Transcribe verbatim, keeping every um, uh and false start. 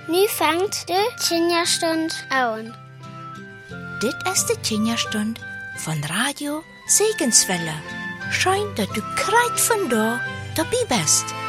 Nu fängt de Tjinjastund an. Dit is de Tjinjastund van Radio Segenswelle. Schön, dat du kreit vandaag dabei bist.